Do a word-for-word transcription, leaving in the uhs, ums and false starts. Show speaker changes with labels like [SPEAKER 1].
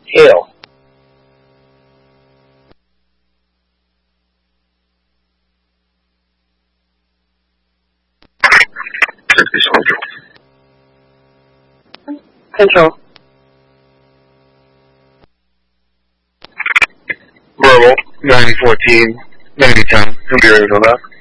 [SPEAKER 1] Hail.
[SPEAKER 2] Control.
[SPEAKER 3] Verbal, nine fourteen, ninety ten, from Arizona.